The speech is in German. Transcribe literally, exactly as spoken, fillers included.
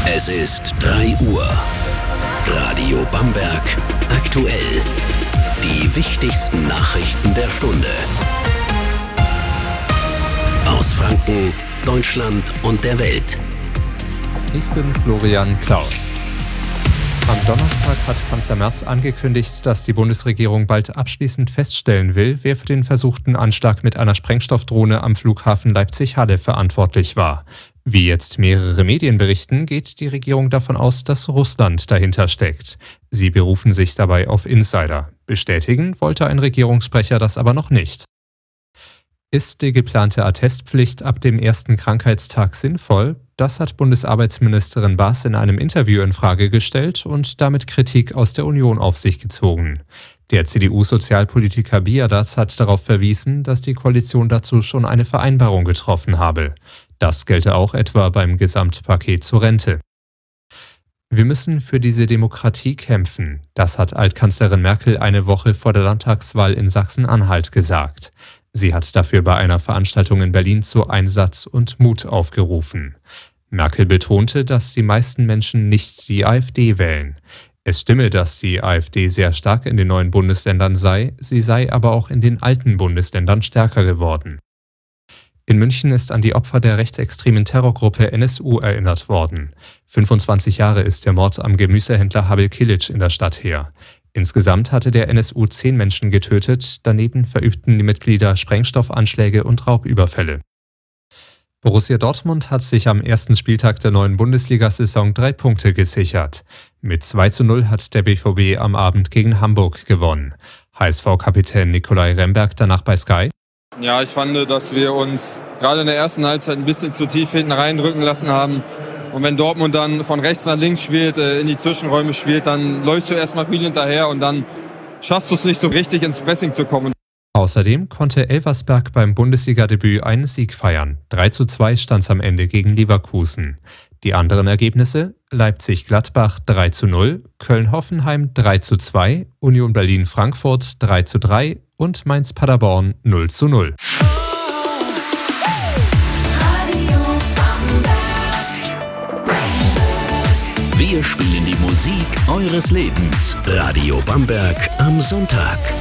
Es ist drei Uhr. Radio Bamberg aktuell. Die wichtigsten Nachrichten der Stunde. Aus Franken, Deutschland und der Welt. Ich bin Florian Klaus. Am Donnerstag hat Kanzler Merz angekündigt, dass die Bundesregierung bald abschließend feststellen will, wer für den versuchten Anschlag mit einer Sprengstoffdrohne am Flughafen Leipzig-Halle verantwortlich war. Wie jetzt mehrere Medien berichten, geht die Regierung davon aus, dass Russland dahinter steckt. Sie berufen sich dabei auf Insider. Bestätigen wollte ein Regierungssprecher das aber noch nicht. Ist die geplante Attestpflicht ab dem ersten Krankheitstag sinnvoll? Das hat Bundesarbeitsministerin Baas in einem Interview in Frage gestellt und damit Kritik aus der Union auf sich gezogen. Der C D U-Sozialpolitiker Biadatz hat darauf verwiesen, dass die Koalition dazu schon eine Vereinbarung getroffen habe. Das gelte auch etwa beim Gesamtpaket zur Rente. Wir müssen für diese Demokratie kämpfen. Das hat Altkanzlerin Merkel eine Woche vor der Landtagswahl in Sachsen-Anhalt gesagt. Sie hat dafür bei einer Veranstaltung in Berlin zu Einsatz und Mut aufgerufen. Merkel betonte, dass die meisten Menschen nicht die AfD wählen. Es stimme, dass die AfD sehr stark in den neuen Bundesländern sei, sie sei aber auch in den alten Bundesländern stärker geworden. In München ist an die Opfer der rechtsextremen Terrorgruppe N S U erinnert worden. fünfundzwanzig Jahre ist der Mord am Gemüsehändler Habil Kilic in der Stadt her. Insgesamt hatte der N S U zehn Menschen getötet, daneben verübten die Mitglieder Sprengstoffanschläge und Raubüberfälle. Borussia Dortmund hat sich am ersten Spieltag der neuen Bundesliga-Saison drei Punkte gesichert. Mit zwei zu null hat der B V B am Abend gegen Hamburg gewonnen. H S V-Kapitän Nikolai Remberg danach bei Sky: Ja, ich fand, dass wir uns gerade in der ersten Halbzeit ein bisschen zu tief hinten reindrücken lassen haben. Und wenn Dortmund dann von rechts nach links spielt, in die Zwischenräume spielt, dann läufst du erstmal viel hinterher und dann schaffst du es nicht so richtig ins Pressing zu kommen. Außerdem konnte Elversberg beim Bundesliga-Debüt einen Sieg feiern. drei zu zwei stand es am Ende gegen Leverkusen. Die anderen Ergebnisse: Leipzig-Gladbach drei zu null, Köln-Hoffenheim drei zu zwei, Union Berlin-Frankfurt drei zu drei und Mainz-Paderborn null zu null. Wir spielen die Musik eures Lebens. Radio Bamberg am Sonntag.